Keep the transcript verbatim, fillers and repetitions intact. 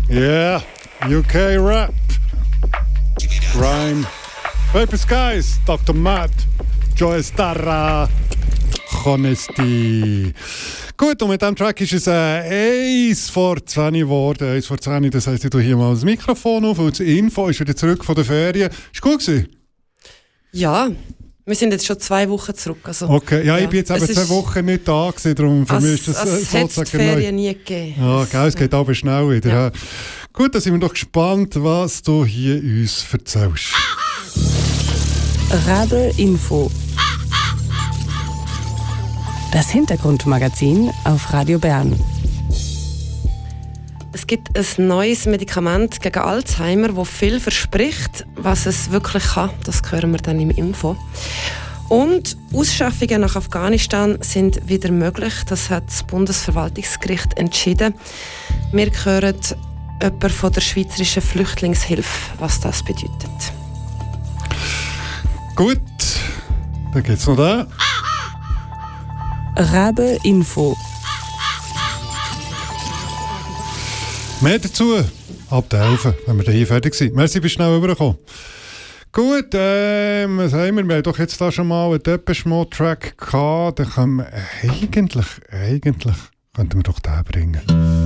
Yeah, U K Rap. Grime. Paper Skies, Doktor Matt, Joe Starra, Honesty. Gut, und mit diesem Track ist es äh, eins vor zehn geworden. eins vor zehn, das heisst, ich tue hier mal das Mikrofon auf und das Info ist wieder zurück von der Ferien. Ist gut gewesen? Ja, wir sind jetzt schon zwei Wochen zurück. Also, okay, ja, ja, ich bin jetzt eben zwei Wochen nicht da gewesen, darum für als, mich ist das äh, sozusagen neu. Ferien nie gegeben. Ja, gell, es geht aber schnell wieder. Ja. Gut, dann sind wir doch gespannt, was du hier uns erzählst. Radio Info. Das Hintergrundmagazin auf Radio Bern. Es gibt ein neues Medikament gegen Alzheimer, das viel verspricht. Was es wirklich kann, das hören wir dann im Info. Und Ausschaffungen nach Afghanistan sind wieder möglich. Das hat das Bundesverwaltungsgericht entschieden. Wir hören jemanden von der Schweizerischen Flüchtlingshilfe, was das bedeutet. Gut, dann geht's noch da. Rabe Info. Mehr dazu ab der elf, wenn wir hier fertig sind. Merci, bist schnell rübergekommen. Gut, ähm, was haben wir? Wir haben doch jetzt da schon mal einen Depeche Mode Track gehabt. Dann können wir eigentlich, eigentlich könnten wir doch den bringen.